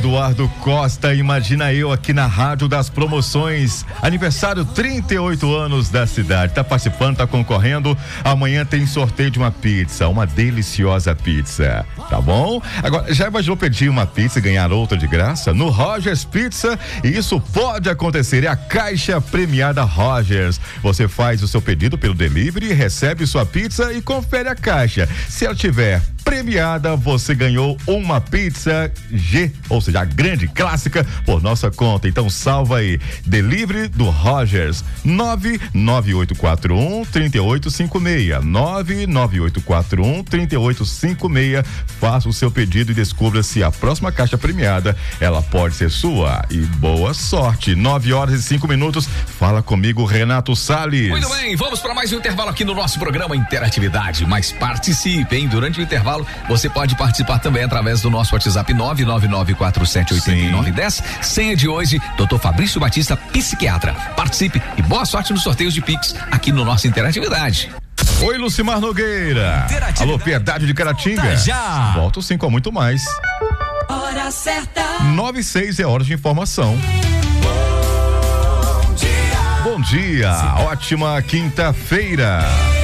Eduardo Costa, imagina eu aqui na Rádio das Promoções, aniversário 38 anos da cidade, tá participando, tá concorrendo, amanhã tem sorteio de uma pizza, uma deliciosa pizza, tá bom? Agora, já imaginou pedir uma pizza e ganhar outra de graça? No Rogers Pizza, isso pode acontecer, é a caixa premiada Rogers, você faz o seu pedido pelo delivery, recebe sua pizza e confere a caixa, se ela tiver premiada, você ganhou uma pizza G, ou seja, a grande clássica por nossa conta. Então salva aí, delivery do Rogers, 99841-3856, 99841-3856. Faça o seu pedido e descubra se a próxima caixa premiada ela pode ser sua. E boa sorte. 9h05. Fala comigo, Renato Salles. Muito bem, vamos para mais um intervalo aqui no nosso programa Interatividade. Mas participe, hein? Durante o intervalo você pode participar também através do nosso WhatsApp 999478910. Senha de hoje, Dr. Fabrício Batista, psiquiatra. Participe e boa sorte nos sorteios de Pix aqui no nosso Interatividade. Oi, Lucimar Nogueira. Alô, Piedade de Caratinga. Volta já. Volto sim com muito mais. Hora certa. 9h06 é hora de informação. Bom dia, ótima quinta-feira.